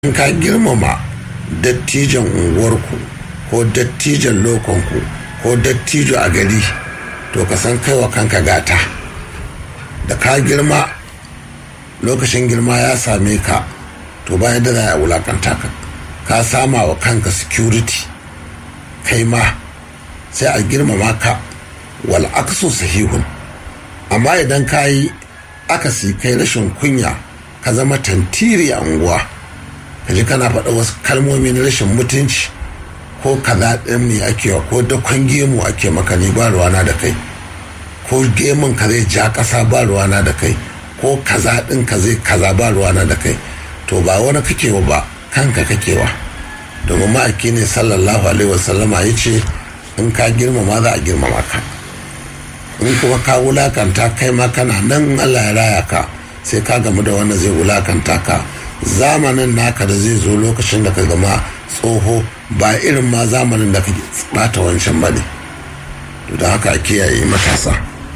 in ka girmama dattijan unguwarku ko dattijan lokonku ko dattijo a gari to ka san kaiwa kanka gata da ka girma lokacin girma ya same ka to bayan da za a wulakanta ka sama wa kanka security kai ma sai a girmama ka wal aksu sahihun. amma idan ka yi akasi kai rashin kunya ka zama tantiri a unguwa ka ji kana faɗa wasu kalmomi na rashin mutunci ko kaza ɗin ne ake wa ko dakon gemu ake maka ne ba ruwana da kai ko gemun ka zai ja ƙasa ba ruwana da kai ko kaza ɗin ka zai kaza ba ruwana da kai to ba wani kakewa ba kanka kakewa. domin ma'aiki ne sallallahu alaihi wasallama ya ce in ka girmama za a girmama ka in kuma ka wulakanta kai ma kana nan Allah ya raya ka sai ka gamu da wannan zai wulakanta ka. zamanin naka da zai zo lokacin da ka zama tsoho ba irin ma zamanin da ka bata wancan ba ne. da haka kiyaye matasa.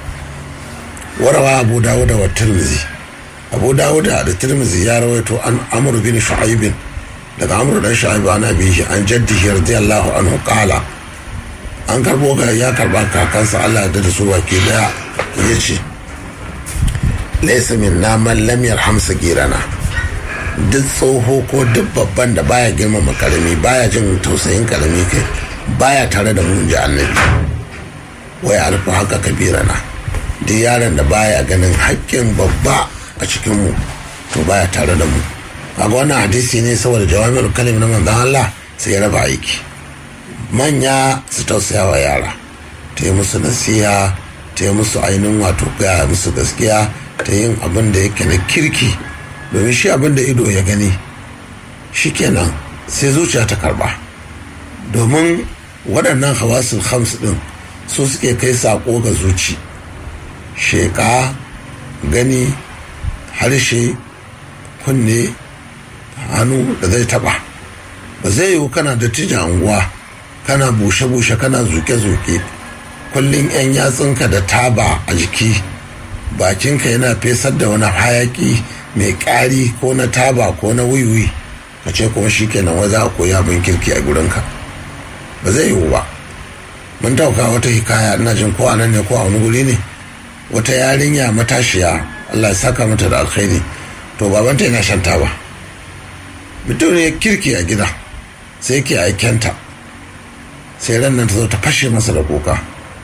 warawa abu dawuda wa tirmizi abu dawuda da tirmizi ya rawaito an amru bin shu'aib daga amru dan shu'aib ana bihi an jaddihi radiyallahu anhu qala an karbo ga ya karba kakansa Allah da su wake daya yace laysa minna man lam yarham sagirana. duk tsoho ko duk babban da baya girmama karami baya jin tausayin karami kai baya tare da mu ji annabi wai alfa haka kabirana. duk yaron da baya ganin haƙƙin babba a cikin mu to baya tare da mu. kaga wannan hadisi ne saboda jawami'ul kalim na manzon Allah sai ya raba aiki. manya su tausaya wa yara ta yi musu nasiha ta yi musu ainihin wato gaya musu gaskiya ta yin abin da yake na kirki domin shi abin da ido ya gani shi kenan sai zuciya ta karba. domin waɗannan hawasul khams ɗin su suke kai saƙo ga zuci. sheƙa, gani, harshe, kunne, hannu da zai taɓa. ba zai yiwu kana da tijan anguwa kana bushe-bushe kana zuke-zuke kullum 'yan yatsunka da taba a jiki bakinka yana fesar da wani hayaki mai ƙari ko na taba ko na wiwi ka ce kuma shi kenan wai za a koyi abin kirki a gurinka. ba zai yiwu ba. mun tauka wata hikaya ina jin ko a nan ne ko a wani guri ne wata yarinya matashiya Allah ya saka mata da alkhairi to babanta yana shan taba. mutum ne kirki a gida sai ke aikenta sai ran nan ta zo ta fashe masa da kuka.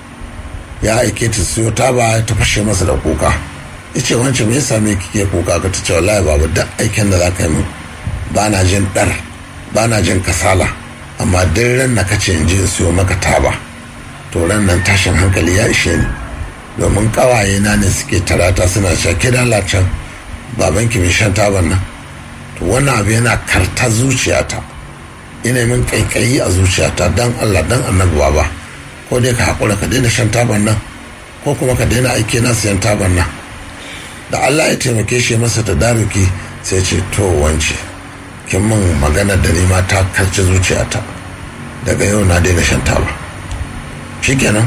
ya aike ta siyo taba ta fashe masa da kuka. yace wancan me yasa me kike kuka? ka ta ce wallahi babu duk aikin da zaka yi min ba na jin dar ba na jin kasala amma duk ran na kace in je in siyo maka taba to ran nan tashin hankali ya ishe ni domin kawaye na ne suke tarata suna cewa ki lalacen babanki mai shan taban nan. to wannan abu yana karta zuciyata ina min kaikayi a zuciyata dan Allah dan annabi baba ko dai ka hakura ka daina shan taban nan ko kuma ka daina aiki na siyan taban nan. da Allah ya taimake shi masa ta daruki sai ce to wance kin min magana da ni ma ta karci zuciyata daga yau na daina shan taba. shikenan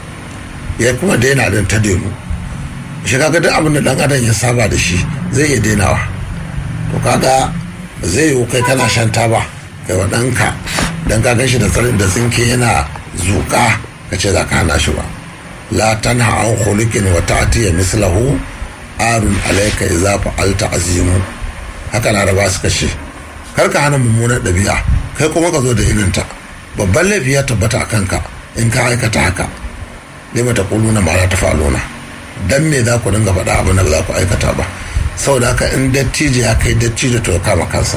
ya kuma daina din ta denu. shi kaga duk abin da dan adam ya saba da shi zai iya dainawa. to kaga zai yi kai kana shan taba kai wa ɗanka dan ka gan shi da tsarin da tsinke yana zuƙa ka ce za ka hana shi ba. la tanha an khuluqin wa ta'tiya mislahu arun alaika idza fa'alta azimu. haka laraba suka ce kar ka hana mummunar ɗabi'a kai kuma ka zo da irinta. babban laifi ya tabbata a kanka in ka aikata haka. lima ta kuluna ma la tafaluna. dan me za ku dinga faɗa abin da ba za ku aikata ba? saboda haka in dattijo ya kai dattijo to ya kama kansa.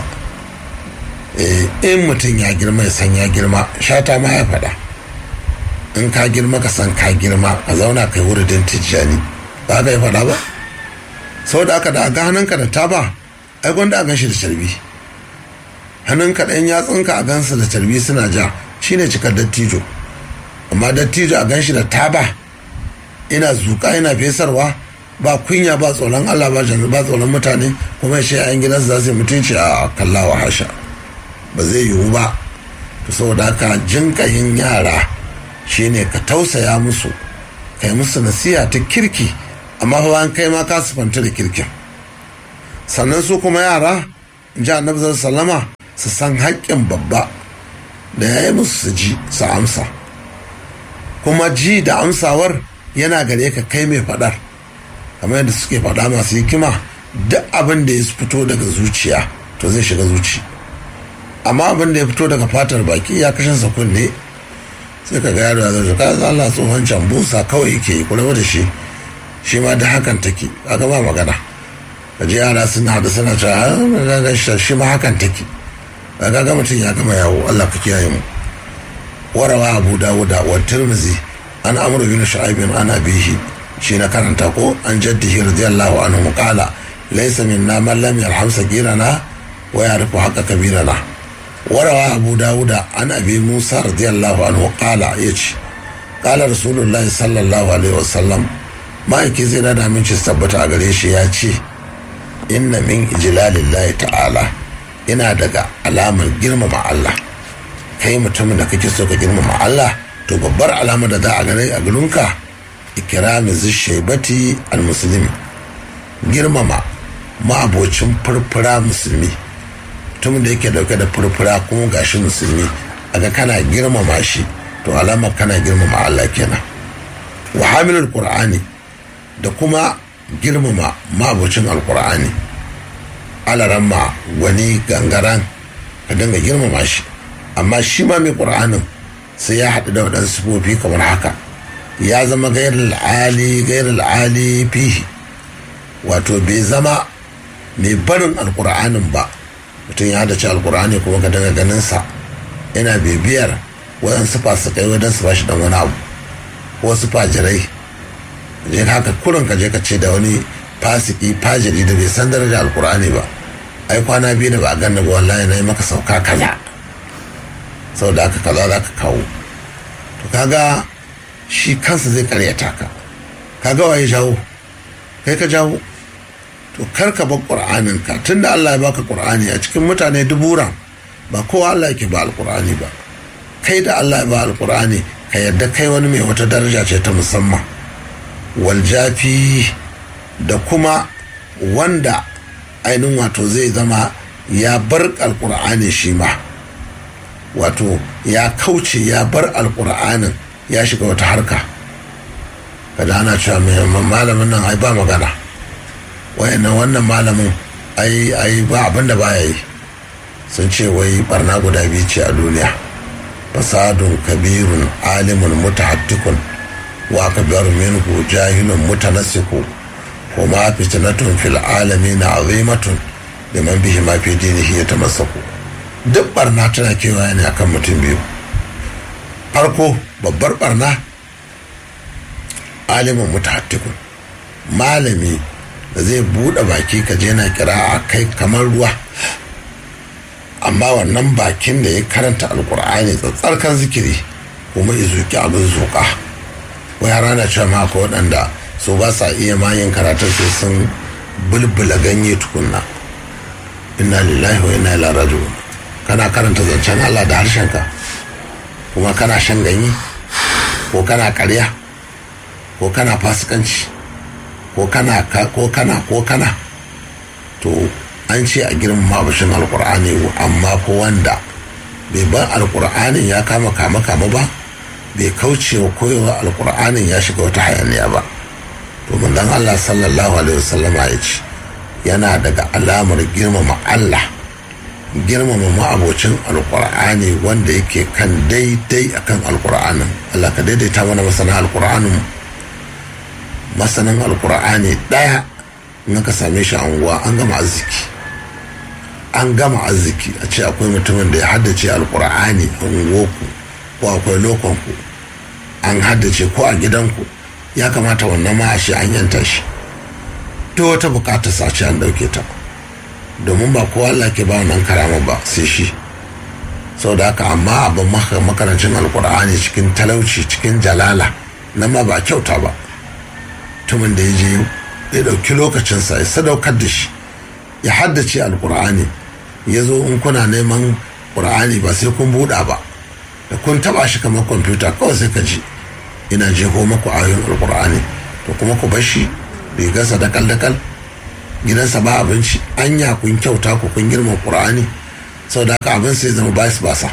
in mutum ya girma ya san ya girma. shata ma ya faɗa in ka girma ka san ka girma ka zauna kai wuridin tijjani ba ka yi faɗa ba. saboda haka da ga hannunka da taba ai gwanda a ganshi da carbi. hannunka ɗan yatsunka a gansu da carbi suna ja shine cikar dattijo. amma dattijo a ganshi da taba ina zuƙa ina fesarwa ba kunya ba tsoron Allah ba tsoron mutane kuma shi ayan gidansu za su yi mutunci a kallawa hasha. ba zai yiwu ba. to saboda haka jinƙayin yara shine ka tausaya musu kai musu nasiha ta kirki amma fa bayan kai ma ka sufanta da kirkin. sannan su kuma yara ji annabi sallama su san haƙƙin babba da ya yi musu su ji su amsa, kuma ji da amsawar yana gare ka kai mai faɗar, kamar yadda suke faɗa masu hikima, duk abin da ya fito daga zuciya to zai shiga zuci, amma abin da ya fito daga fatar baki ya kashe sa kunne, sai ka ga yaro ya zo ka za Allah tsohon can busa kawai yake yi, kula da shi ma da hakan take, kaga ba magana. Ka je yara suna haɗu suna cewa shi ma hakan take, kaga ga mutum ya gama yawo. Allah ka kiyaye mu. Warawa Abu Dawud wa Tirmidhi an Amr bin Shu'aib an abihi, shi na karanta ko an jaddihi radiyallahu anhu qala laysa minna man lam yarham sagirana wa ya'rifu haqqa kabirana. Warawa Abu Dawud an Abi Musa radiyallahu anhu qala yace qala Rasulullahi sallallahu alaihi wasallam, ma'aiki zai da aminci tabbata a gare shi ya ce inna min ijlalillahi ta'ala, ina daga alamar girmama Allah. Kai mutumin da kake so ka girmama Allah, to babbar alamar da za a gane a gurinka ikrami zishaibati almuslimi, girmama ma'abocin furfura musulmi, mutumin da yake dauke da furfura kuma gashi musulmi, aga kana girmama shi to alamar kana girmama Allah kenan. Wa hamilul qur'ani, da kuma girmama ma'abocin alqur'ani, alaramma wani gangaran ka dinga girmama shi, amma shi ma mai qur'anin sai ya haɗu da waɗansu sifofi kamar haka, ya zama gairar ali fihi, wato bai zama mai barin alqur'anin ba. Mutum ya haɗa alqur'ani kuma ka dinga ganin sa yana bibiyar waɗansu fasikai waɗansu ba shi dan wani abu, ko wasu fajirai, je haka kurin ka je ka ce da wani fasiki fajiri da bai san daraja alqur'ani ba, ai kwana biyu da ba a ganna ba wallahi na yi maka sauka kaza, sau da aka kaza za ka kawo. To kaga shi kansa zai karyata ka, kaga waye jawo, kai ka jawo. To kar ka bar qur'anin ka, tunda Allah ya baka qur'ani a cikin mutane duburan, ba kowa Allah yake ba alqur'ani ba. Kai da Allah ya ba alqur'ani ka yadda kai wani mai wata daraja ce ta musamman. Waljafi, da kuma wanda ainihin wato zai zama ya bar alqur'ani shi ma, wato ya kauce ya bar alqur'anin ya shiga wata harka. Kada ana cewa malamin nan ai ba magana, wannan malamin ai ba abin da baya yi. Sun ce wai barna guda biyu ce a duniya, fasadun kabirun alimun mutahattikun wa akbar minhu jahilun mutanassiku, wa ma fitnatun fil alamin azimatun liman bihi ma fi dinihi yatamassaku. Duk barna tana kewaye ne akan mutum biyu. Farko babbar barna alimin mutahattikun, malami da zai buɗe baki ka je na kira a kai kamar ruwa, amma wannan bakin da ya karanta alkur'ani tsatsarkan zikiri kuma izuki abin zuƙa. Wai rana cewa ma akwai waɗanda su ba sa iya mayin karatun sai sun bulbula ganye tukunna. Inna lillahi wa inna ilaihi raji'un. Kana karanta zancen Allah da harshenka kuma kana shan ganye, ko kana ƙarya, ko kana fasikanci, ko kana to an ce a girmama bashin alkur'ani, amma ko wanda bai bar alkur'anin ya kama ba, bai kauce wa koyewa alkur'anin ya shiga wata hayaniya ba. To manzon Allah sallallahu alaihi wasallama ya ce yana daga alamar girmama Allah, girmama ma'abocin alkur'ani wanda yake kan daidai akan alkur'anin. Allah ka daidaita mana masanin alkur'ani ɗaya, in ka same shi a unguwa an gama arziki. A ce akwai mutumin da ya haddace alkur'ani a unguwarku, ko akwai lokonku an haddace, ko a gidanku, ya kamata wannan ma a shi an yanta shi. Ta wata bukatar sace an ɗauke ta, domin ba kowa Allah ke ba wannan karama ba sai shi. Sau da haka amma abin makarancin alkur'ani cikin talauci, cikin jalala, na ma ba kyauta ba. Mutumin da ya je ya ɗauki lokacinsa ya sadaukar da shi, ya haddace alkur'ani, ya zo in kuna neman ƙur'ani ba sai kun buɗa ba, da kun taɓa shi kamar kwamfuta kawai sai ka ji ina jeho maku ayoyin alkur'ani. To kuma ku bar shi rigarsa dakal gidansa ba abinci, anya kun kyauta kun girma Qur'ani, sau da haka abin sai zama ba su basa.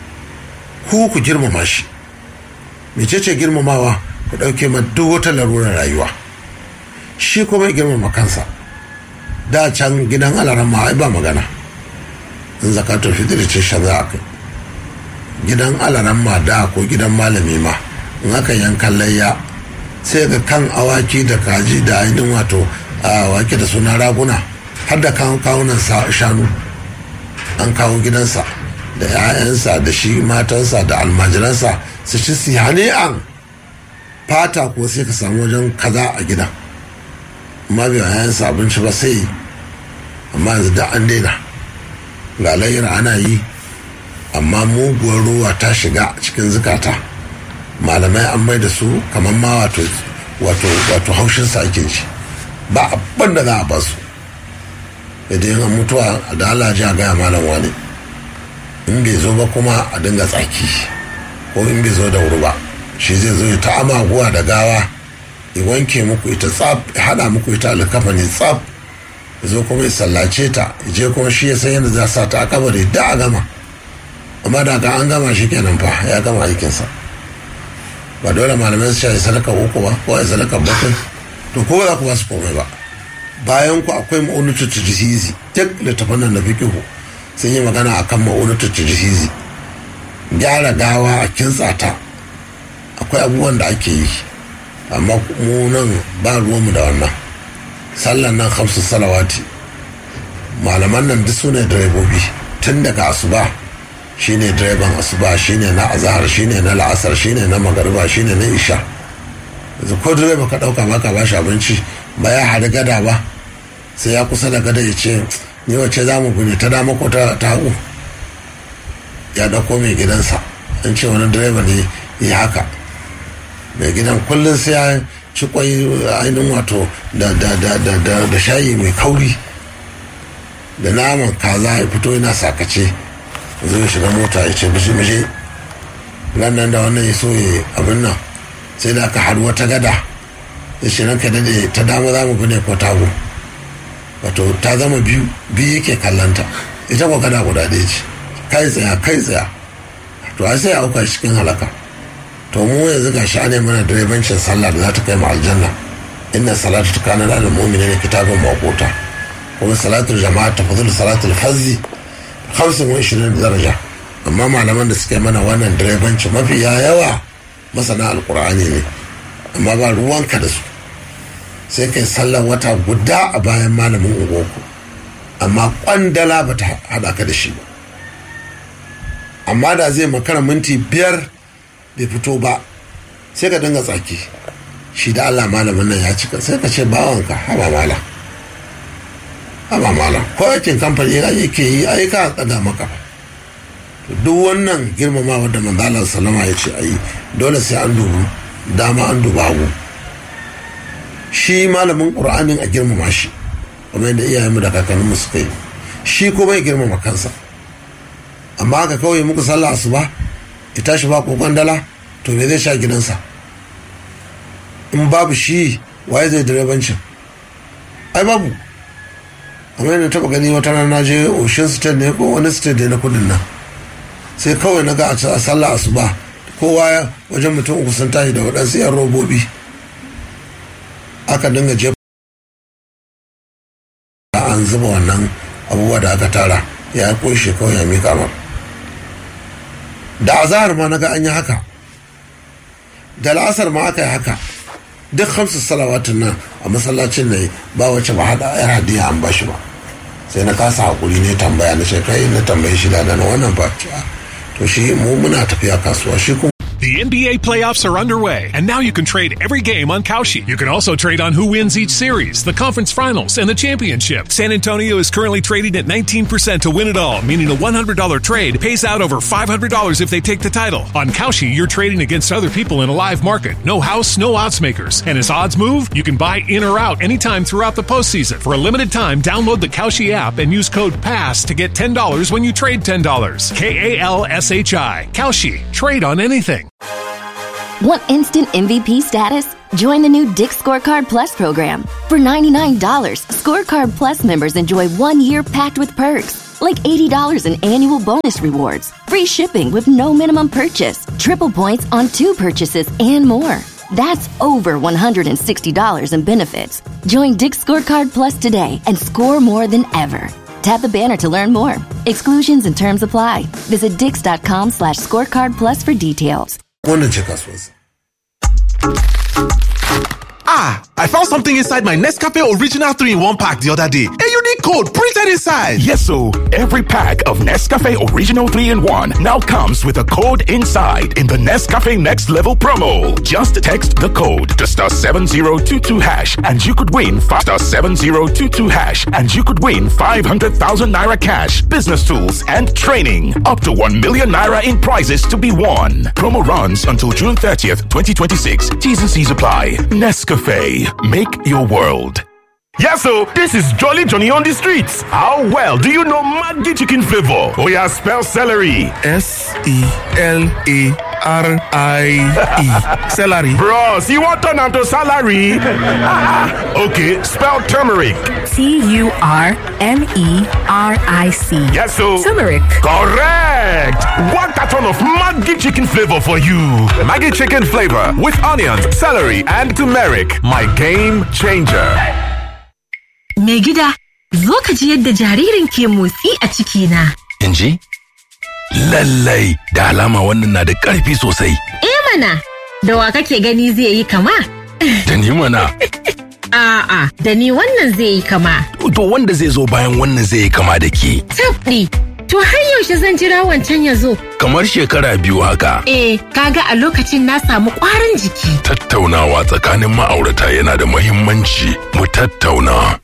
Ku girmama shi. Mecece girmamawa? Ku ɗauke ma duk wata larurar rayuwa. Shi kuma ya girmama kansa. Da can gidan alaran ma ai ba magana, in zakatul fitr ce shan za a kai. Gidan alaran ma da ko gidan malami ma in aka yankan layya sai ga kan awaki da kaji da ainihin wato wake da suna raguna har da kawunan shanu an kawo gidansa da 'ya'yansa da shi matansa da almajiransa su ci sihani'an. Fata ko sai ka samu wajen kaza a gidan, amma bai 'ya'yansa abinci ba sai, amma yanzu da an daina. Ga layyar ana yi, amma muguwar ruwa ta shiga cikin zukata. Malamai an mai da su kamar ma wato haushinsa ake ci, ba abin da za a basu. Idan an mutuwa da Allah ji a gaya malam wani, in bai zo ba kuma a dinga tsaki, ko in bai zo da wuri ba shi zai zo ta amaguwa da gawa, ya wanke muku ita tsaf, ya hada muku ita alkafani tsaf, ya zo kuma ya sallace ta, ya je kuma shi ya san yadda za sa ta a kabari da a gama. Amma da an gama shi kenan fa ya gama aikinsa. Ba dole malamai su ya sadaka uku ba ko ya sadaka bakwai, to ko ba za ku ba su komai ba. Bayan ku akwai ma'unutu tajhizi, duk littafan nan na fiqhu sun yi magana akan ma'unutu tajhizi, gyara gawa a kintsa ta. Akwai abubuwan da ake yi, amma mu nan ba ruwanmu da wannan. Sallan nan 5 salawati, malaman nan duk su ne direbobi, tun daga asuba shine direban asuba, shine na azhar, shine na la'asar, shine na magariba, shine na isha. Yanzu ko direba ka dauka baka bashi abinci ba ya hari gada ba, sai ya kusa da gada ya ce ni wacce za mu gune, ta dama ko ta hagu. Ya dauko mai gidansa, an ce wani direba ne ya haka. Mai gidan kullum sai ya ci kwai ainihin wato da shayi mai kauri da naman kaza, ya fito yana sakace, zai shiga mota ya ce bishe nan da wannan ya so ya abin nan, sai da aka haɗu wata gada ya ce ranka dade ta dama za mu gune ko tago, wato ta zama biyu yake kallanta, ita ko gada guda ɗaya ce, kai tsaya to a sai auka cikin halaka. To mu yanzu ga shi ana mana direbancin sallah da za ta kai mu aljanna, inna salatu kana lil mu'minina kitabun mawquta, kuma salatul jama'a tafdhulu salatul fazzi 25 daraja. Amma malaman da suka yi mana wannan direbanci mafi yawa masana alkur'ani ne, amma ba ruwanka da su. Sai kai sallan wata guda a bayan malamin ungoku, amma kwandala ba ta haɗa ka da shi ba. Amma da zai makara minti 5 bai fito ba, sai ka dinga tsaki, shi da Allah malamin nan ya cika, sai ka ce bawanka haba malam, ko aikin kamfani yake yi aika tsada maka. Duk wannan girmamawa da manzalar salama ya ce a yi, dole sai an dubu dama an duba hagu. Shi malamin ƙur'anin a girmama shi, kuma yadda iyayenmu da kakanninmu suka yi, shi kuma ya girmama kansa. Amma haka kawai muku sallah asuba ya tashi ba kokon dala, to me zai sha gidansa? In babu shi waye zai direbancin? Ai babu. Amma yana taba gani wata rana je Ocean State ne ko wani state ne na kudin nan, sai kawai na ga a sallah asuba kowa wajen mutum uku sun tashi da waɗansu 'yan robobi, aka dinga jefa an zuba wannan abubuwa da aka tara, ya kunshe kawai ya mika mar. Da azahar ma naga an yi haka, da la'asar ma aka yi haka. Duk 5 salawatin nan a masallacin ne ba wacce ba hada yar hadiya an bashi ba. Sai na kasa hakuri ne tambaya, na shekai na tambayi shi da wannan ba, to shi mu muna tafiya kasuwa, shi kuma The NBA playoffs are underway, and now you can trade every game on Kalshi. You can also trade on who wins each series, the conference finals, and the championship. San Antonio is currently trading at 19% to win it all, meaning a $100 trade pays out over $500 if they take the title. On Kalshi, you're trading against other people in a live market. No house, no odds makers. And as odds move, you can buy in or out anytime throughout the postseason. For a limited time, download the Kalshi app and use code PASS to get $10 when you trade $10. KALSHI. Kalshi. Trade on anything. Want instant MVP status? Join the new Dick's Scorecard Plus program. For $99, Scorecard Plus members enjoy 1 year packed with perks, like $80 in annual bonus rewards, free shipping with no minimum purchase, triple points on 2 purchases, and more. That's over $160 in benefits. Join Dick's Scorecard Plus today and score more than ever. Tap the banner to learn more. Exclusions and terms apply. Visit dix.com/scorecard plus for details. I found something inside my Nescafe Original 3-in-1 pack the other day. A unique code printed inside. Yes, so every pack of Nescafe Original 3-in-1 now comes with a code inside in the Nescafe Next Level promo. Just text the code to *7022# and you could win *7022# and you could win 500,000 naira cash, business tools, and training. Up to 1 million naira in prizes to be won. Promo runs until June 30th, 2026. T's and C's apply. Nescafe. Make your world. Yeah, so this is Jolly Johnny on the streets. How well do you know Maggi chicken flavor? Oh yeah, spell celery. Celery. Celery. Bros, you want turn into salary? Okay, spell turmeric. Turmeric. Yes, so Turmeric. Correct. 1 carton of Maggi chicken flavor for you. Maggi chicken flavor with onions, celery, and turmeric. My game changer. Mai gida, zo ka ji yadda jaririn ke motsi a cikina. In ji? Lallai, da alama wannan na da ƙarfi sosai. Mana, da wa kake gani zai yi kama? Da ni mana. A'a, da ni wannan zai yi kama. To wanda zai zo bayan wannan zai yi kama da ke. Tabɗi, to har yaushe zan jira wancan ya zo? Kamar shekara 2 haka. Kaga a lokacin na samu ƙwarin jiki. Tattaunawa tsakanin ma'aurata yana da muhimmanci. Mu tattauna.